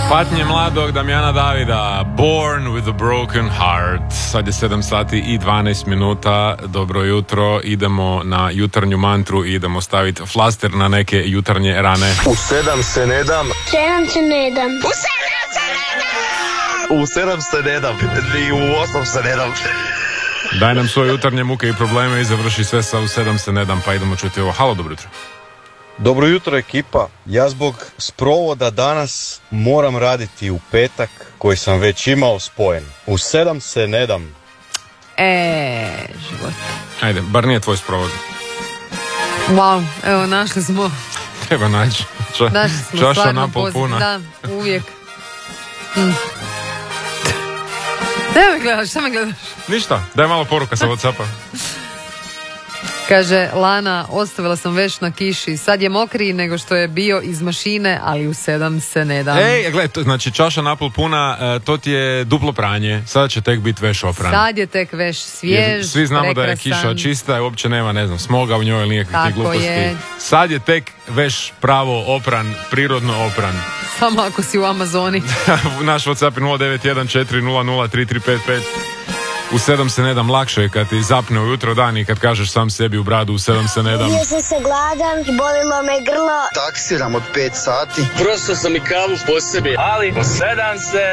Patnje mladog Damjana Davida, Born with a Broken Heart. Sad je 7 sati i 12 minuta. Dobro jutro, idemo na jutarnju mantru i idemo staviti flaster na neke jutarnje rane. U 7 se ne dam. 7 se ne dam. U 7 se ne dam. I u 8 se ne dam. Daj nam svoje jutarnje muke i probleme i završi sve sa u 7 se ne dam, pa idemo čuti ovo. Halo, dobro jutro. Dobro jutro ekipa, ja zbog sprovoda danas moram raditi u petak koji sam već imao spojen. U 7 se ne dam. Život. Ajde, bar nije tvoj sprovod. Wow, evo našli smo. Treba naći. Našli smo Čaša stvarno napol puna. Da, uvijek. Šta me gledaš? Ništa, daj malo poruka sa WhatsAppa. Kaže Lana, ostavila sam veš na kiši, sad je mokriji nego što je bio iz mašine, ali u 7 se ne dam. Ej, gledaj, znači čaša napol puna, to ti je duplo pranje, sada će tek biti veš opran. Sad je tek veš svjež, svi znamo prekrasan. Da je kiša čista i uopće nema, ne znam, smoga u njoj ili nikakvih tih Tako gluposti. je. Sad je tek veš pravo opran, prirodno opran. Samo ako si u Amazoni. Naš WhatsApp je 0914003355. U 7 se ne dam, lakše je kad ti zapne ujutro dan i kad kažeš sam sebi u bradu u 7 se ne dam. Bio sam se gladan, bolilo me grlo. Taksiram od 5 sati. Prosto sam i kavu po sebi, ali u 7 se